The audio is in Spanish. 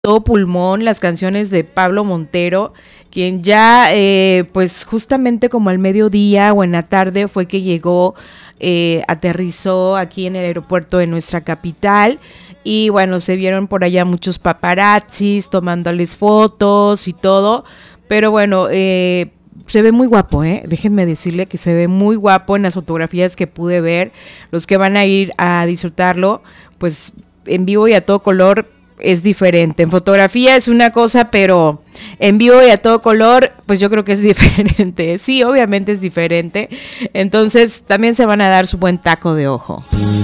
todo pulmón las canciones de Pablo Montero, quien ya pues justamente como al mediodía o en la tarde fue que llegó, aterrizó aquí en el aeropuerto de nuestra capital y bueno, se vieron por allá muchos paparazzis tomándoles fotos y todo, pero bueno, se ve muy guapo, déjenme decirle que se ve muy guapo en las fotografías que pude ver. Los que van a ir a disfrutarlo, pues en vivo y a todo color es diferente. En fotografía es una cosa, pero en vivo y a todo color, pues yo creo que es diferente. Sí, obviamente es diferente. Entonces también se van a dar su buen taco de ojo.